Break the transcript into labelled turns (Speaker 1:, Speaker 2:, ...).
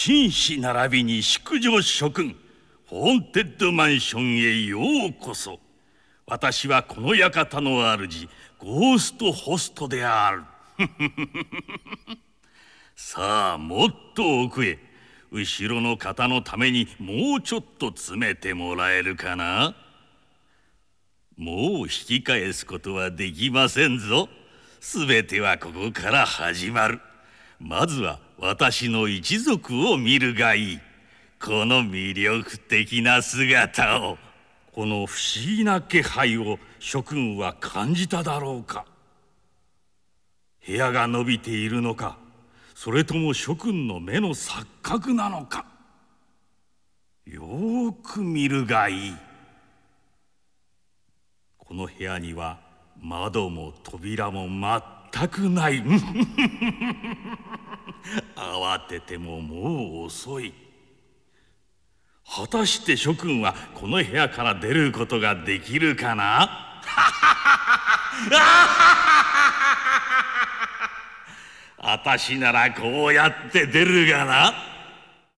Speaker 1: 紳士並びに淑女諸君、ホーンテッドマンションへようこそ。私はこの館の主、ゴーストホストである。さあ、もっと奥へ。後ろの方のためにもうちょっと詰めてもらえるかな。もう引き返すことはできませんぞ。すべてはここから始まる。まずは私の一族を見るがいい。この魅力的な姿を。この不思議な気配を諸君は感じただろうか。部屋が伸びているのか、それとも諸君の目の錯覚なのか。よーく見るがいい。この部屋には窓も扉も全くない。慌ててももう遅い。果たして諸君はこの部屋から出ることができるかな。私ならこうやって出るがな。